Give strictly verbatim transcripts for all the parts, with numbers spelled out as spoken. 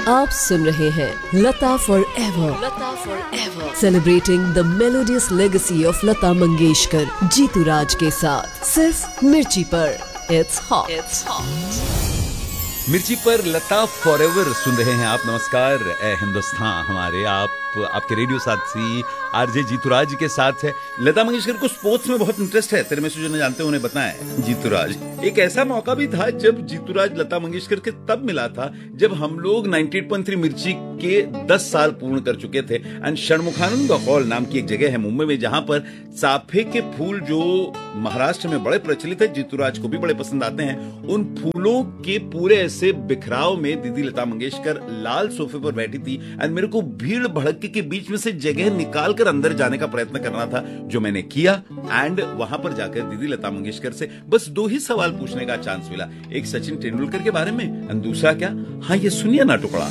आप सुन रहे हैं लता for ever, Lata for ever, celebrating the melodious legacy of Lata Mangeshkar, Jitu राज के साथ, सिर्फ मिर्ची पर। It's hot, it's hot. मिर्ची पर लता फॉरएवर सुन रहे हैं आप। नमस्कार ए हिंदुस्तान हमारे, आप आपके रेडियो साथी आरजे जीतू राज के साथ है। लता मंगेशकर को स्पोर्ट्स में बहुत इंटरेस्ट है, तेरे में से जो नहीं जानते उन्हें बताएं। जीतू राज, एक ऐसा मौका भी था जब जीतू राज लता मंगेशकर के तब मिला था जब हम लोग अट्ठानवे पॉइंट तीन मिर्ची के दस साल पूर्ण कर चुके थे। एंड षणमुखानंद हॉल नाम की एक जगह है मुंबई में, जहां पर चाफे के फूल जो महाराष्ट्र में बड़े प्रचलित है, जीतू राज को भी बड़े पसंद आते हैं, उन फूलों के पूरे ऐसे बिखराव में दीदी लता मंगेशकर लाल सोफे पर बैठी थी। एंड मेरे को भीड़ भड़के के बीच में से जगह निकाल कर अंदर जाने का प्रयत्न करना था, जो मैंने किया। एंड वहां पर जाकर दीदी लता मंगेशकर से बस दो ही सवाल पूछने का चांस मिला, एक सचिन तेंदुलकर के बारे में एंड दूसरा क्या, हाँ ये सुनिए ना टुकड़ा।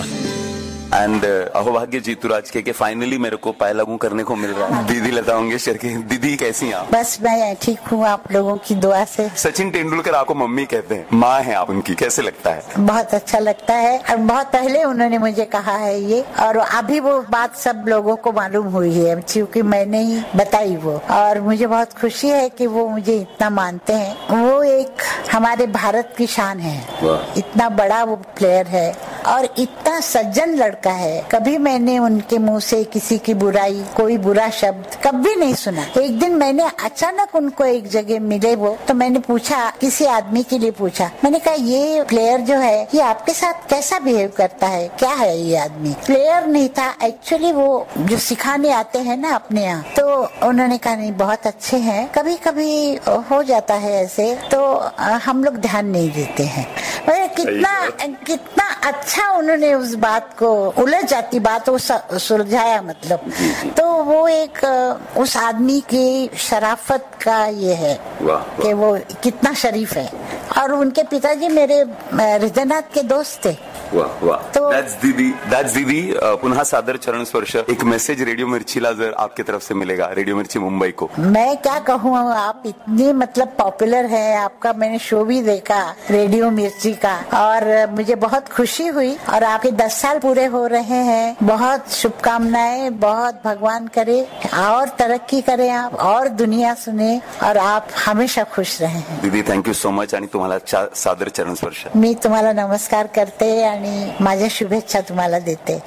एंड अहोभाग्य जीतू राज के, के फाइनली मेरे को पहला मुंह करने को मिल रहा है दीदी लता मंगेशकर के। दीदी कैसी हैं आप? बस मैं ठीक हूँ, आप लोगों की दुआ से। सचिन तेंदुलकर आपको मम्मी कहते हैं, माँ है आप उनकी, कैसे लगता है? बहुत अच्छा लगता है, और बहुत पहले उन्होंने मुझे कहा है ये, और अभी वो बात सब लोगों को मालूम हुई है क्योंकि मैंने ही बताई वो, और मुझे बहुत खुशी है कि वो मुझे इतना मानते हैं। वो एक हमारे भारत की शान है, इतना बड़ा वो प्लेयर है और इतना सज्जन लड़का है। कभी मैंने उनके मुंह से किसी की बुराई, कोई बुरा शब्द कभी नहीं सुना। एक दिन मैंने अचानक उनको एक जगह मिले वो, तो मैंने पूछा, किसी आदमी के लिए पूछा, मैंने कहा ये प्लेयर जो है ये आपके साथ कैसा बिहेव करता है, क्या है ये आदमी? प्लेयर नहीं था एक्चुअली, वो जो सिखाने आते हैं ना अपने यहाँ। तो उन्होंने कहा नहीं बहुत अच्छे हैं, कभी कभी हो जाता है ऐसे, तो हम लोग ध्यान नहीं देते हैं। कितना कितना अच्छा उन्होंने उस बात को, उलझ जाती बात वो सुलझाया, मतलब। तो वो एक उस आदमी की शराफत का ये है कि वो कितना शरीफ है। और उनके पिताजी मेरे हृदयनाथ के दोस्त थे। वाह वाह, तो दैट्स दीदी, दैट्स दीदी। पुन्हा सादर चरण स्पर्श, एक मैसेज रेडियो मिर्चीला जर आपके तरफ से मिलेगा, रेडियो मिर्ची मुंबई को। मैं क्या कहूँ, आप इतने मतलब पॉपुलर है, आपका मैंने शो भी देखा रेडियो मिर्ची का, और मुझे बहुत खुशी हुई। और आपके दस साल पूरे हो रहे हैं, बहुत शुभकामनाएं, बहुत भगवान करे और तरक्की करे आप, और दुनिया सुने, और आप हमेशा खुश रहे हैं। दीदी थँक्यू सो मच, आणि तुम्हाला सादर चरण स्पर्श। मी तुम्हाला नमस्कार करते आणि माझ्या शुभेच्छा तुम्हाला देते।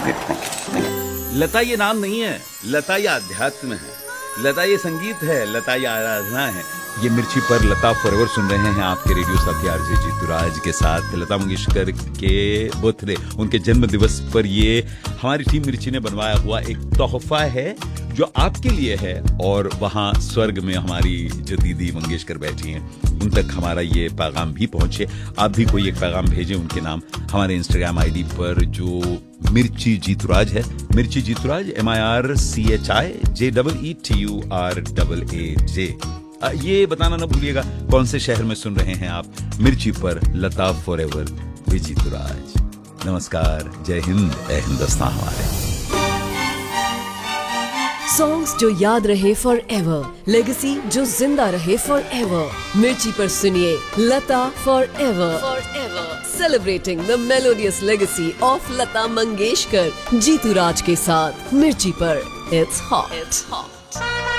लता ये नाम नहीं है, लता ये अध्यात्म है, लता ये संगीत है, लता ये आराधना है। ये मिर्ची पर लता फॉरएवर सुन रहे हैं आपके रेडियो साथी आरजे जीतू राज के साथ। लता मंगेशकर के बर्थडे, उनके जन्म दिवस पर ये हमारी टीम मिर्ची ने बनवाया हुआ एक तोहफा है जो आपके लिए है, और वहां स्वर्ग में हमारी जो दीदी मंगेशकर बैठी हैं उन तक हमारा ये पैगाम भी पहुंचे। आप भी कोई एक पैगाम भेजें उनके नाम हमारे इंस्टाग्राम आईडी पर, जो मिर्ची जीतू राज है, मिर्ची जीतू राज, M I R C H I J double E T U are double A जे। ये बताना ना भूलिएगा कौन से शहर में सुन रहे हैं आप मिर्ची पर लता फॉरएवर विद जीतू राज। नमस्कार, जय हिंद, जय हिंदुस्तान हमारे। सॉन्ग्स जो याद रहे फॉर एवर, लेगेसी जो जिंदा रहे फॉर एवर। मिर्ची पर सुनिए लता for ever, for ever, celebrating the melodious legacy of Lata Mangeshkar, Jitu राज के साथ, मिर्ची पर। It's hot, it's hot.